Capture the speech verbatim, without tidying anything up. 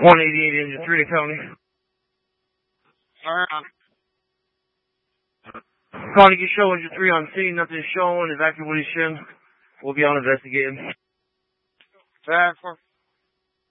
one eighty-eight engine three to County. Alright. County, you show engine three on scene, nothing showing, evacuation. We'll be on investigating. ten four.